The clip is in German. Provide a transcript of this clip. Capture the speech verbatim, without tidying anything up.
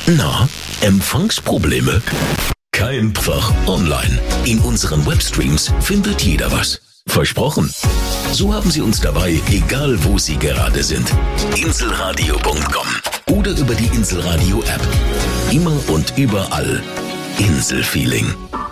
Na, Empfangsprobleme? Kein Pfach online. In unseren Webstreams findet jeder was. Versprochen. So haben Sie uns dabei, egal wo Sie gerade sind. Inselradio punkt com oder über die Inselradio App. Immer und überall. Inselfeeling.